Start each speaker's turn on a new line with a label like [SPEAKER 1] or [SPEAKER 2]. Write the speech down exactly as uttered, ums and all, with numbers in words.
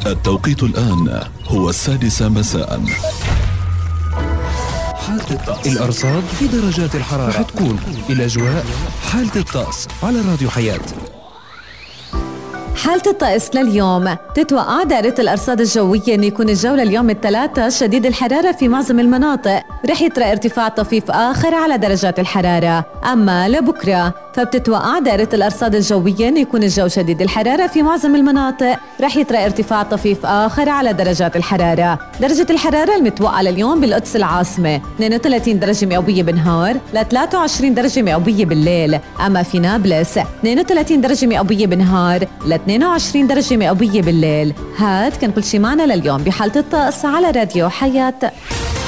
[SPEAKER 1] التوقيت الآن هو السادسة مساء.
[SPEAKER 2] حالة الطقس، الأرصاد في درجات الحرارة رح تكون الأجواء. حالة الطقس على راديو حياة.
[SPEAKER 3] حالة الطقس لليوم تتوقع دائرة الأرصاد الجوية أن يكون الجو لليوم الثلاثاء شديد الحرارة في معظم المناطق، رح يطرأ ارتفاع طفيف آخر على درجات الحرارة. أما لبكرة فبتتوقع دائرة الأرصاد الجوية أن يكون الجو شديد الحرارة في معظم المناطق، رح يطرأ ارتفاع طفيف آخر على درجات الحرارة. درجة الحرارة المتوقعة لليوم بالقدس العاصمة اثنين وثلاثين درجة مئوية بالنهار ل ثلاثة وعشرين درجة مئوية بالليل. أما في نابلس اثنين وثلاثين درجة مئوية بالنهار ل اثنين وعشرين درجة مئوية بالليل. هاد كان كل شي معنا لليوم بحالة الطقس على راديو حياة.